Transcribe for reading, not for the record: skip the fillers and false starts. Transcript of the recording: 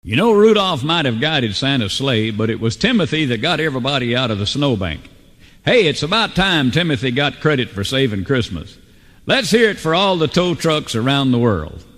You know, Rudolph might have guided Santa's sleigh, but it was Timothy that got everybody out of the snowbank. Hey, it's about time Timothy got credit for saving Christmas. Let's hear it for all the tow trucks around the world.